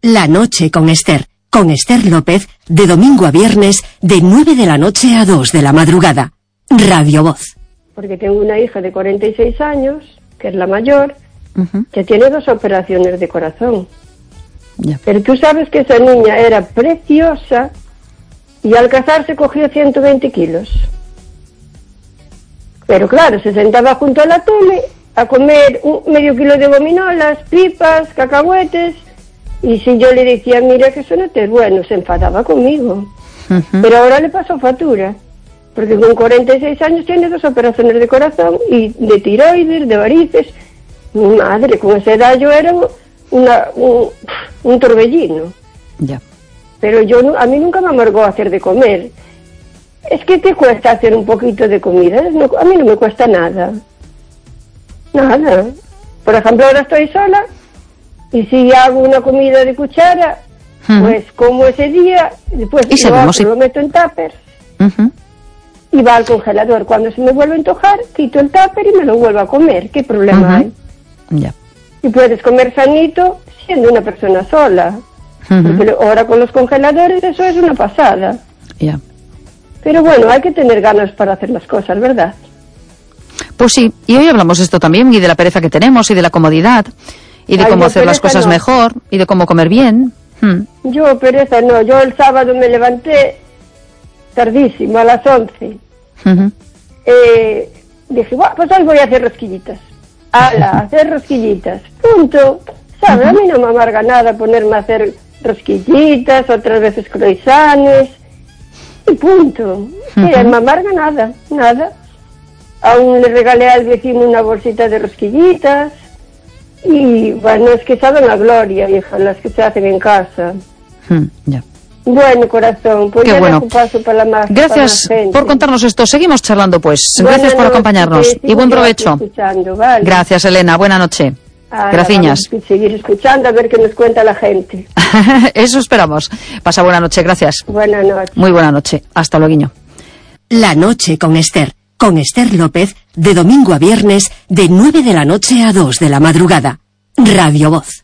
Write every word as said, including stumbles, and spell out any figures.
La noche con Esther, con Esther López, de domingo a viernes, de nueve de la noche a dos de la madrugada. Radio Voz. Porque tengo una hija de cuarenta y seis años, que es la mayor, uh-huh. que tiene dos operaciones de corazón. Yeah. Pero tú sabes que esa niña era preciosa y al casarse cogió ciento veinte kilos. Pero claro, se sentaba junto a la tele a comer un medio kilo de gominolas, pipas, cacahuetes, y si yo le decía, mira que eso no te es bueno, se enfadaba conmigo. Uh-huh. Pero ahora le pasó factura, porque con cuarenta y seis años tiene dos operaciones de corazón y de tiroides, de varices. Mi madre, con esa edad yo era una, un, un torbellino. Ya. Yeah. Pero yo, a mí nunca me amargó hacer de comer. Es que te cuesta hacer un poquito de comida, no, a mí no me cuesta nada. Nada. Por ejemplo, ahora estoy sola y si hago una comida de cuchara, uh-huh. pues como ese día, después ¿Y lo, hago, si... lo meto en tupper uh-huh. y va al congelador. Cuando se me vuelve a antojar, quito el tupper y me lo vuelvo a comer. ¿Qué problema uh-huh. hay? Yeah. Y puedes comer sanito siendo una persona sola. Uh-huh. Porque ahora con los congeladores eso es una pasada. Yeah. Pero bueno, hay que tener ganas para hacer las cosas, ¿verdad? Pues sí, y hoy hablamos de esto también, y de la pereza que tenemos, y de la comodidad, y de Ay, cómo hacer las cosas no. mejor, y de cómo comer bien. Hmm. Yo pereza no, yo el sábado me levanté tardísimo, a las once. Uh-huh. Eh, dije, bueno, pues hoy voy a hacer rosquillitas. Ala, uh-huh. hacer rosquillitas, punto. ¿Sabes? Uh-huh. A mí no me amarga nada ponerme a hacer rosquillitas, otras veces croissants, y punto. Uh-huh. Mira, no me amarga nada, nada. Aún le regalé al vecino una bolsita de rosquillitas. Y bueno, es que saben la gloria, hija, las que se hacen en casa. Hmm, ya. Bueno, corazón, pues Qué ya bueno. paso para la más, Gracias para la por contarnos esto. Seguimos charlando, pues. Buena Gracias por noche, acompañarnos. Sí, y buen provecho. Vale. Gracias, Elena. Buena noche. Gracias. Seguir escuchando a ver qué nos cuenta la gente. Eso esperamos. Pasa buena noche. Gracias. Buena noche. Muy buena noche. Hasta luego. La noche con Esther. Con Esther López, de domingo a viernes, de nueve de la noche a dos de la madrugada. Radio Voz.